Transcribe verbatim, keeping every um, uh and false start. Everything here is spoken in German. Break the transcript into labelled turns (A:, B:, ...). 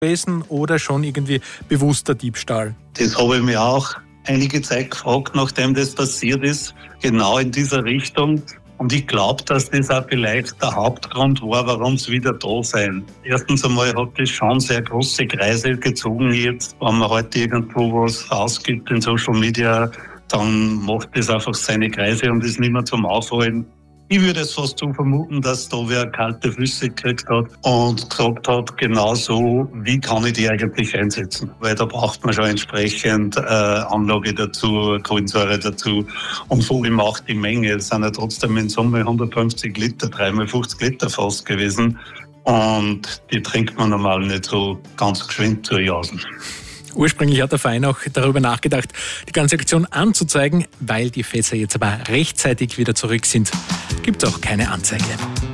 A: gewesen oder schon irgendwie bewusster Diebstahl?
B: Das habe ich mir auch einige Zeit gefragt, nachdem das passiert ist, genau in dieser Richtung. Und ich glaube, dass das auch vielleicht der Hauptgrund war, warum sie wieder da sein. Erstens einmal hat das schon sehr große Kreise gezogen jetzt. Wenn man heute irgendwo was ausgibt in Social Media, dann macht das einfach seine Kreise und ist nicht mehr zum Aufholen. Ich würde es fast so vermuten, dass da wer kalte Füße gekriegt hat und gesagt hat, genau so, wie kann ich die eigentlich einsetzen? Weil da braucht man schon entsprechend äh, Anlage dazu, Kohlensäure dazu und vor allem auch die Menge. Es sind ja trotzdem in Summe hundertfünfzig Liter, dreimal fünfzig Liter fast gewesen und die trinkt man normal nicht so ganz geschwind zu Jasen.
A: Ursprünglich hat der Verein auch darüber nachgedacht, die ganze Aktion anzuzeigen, weil die Fässer jetzt aber rechtzeitig wieder zurück sind. Gibt auch keine Anzeige.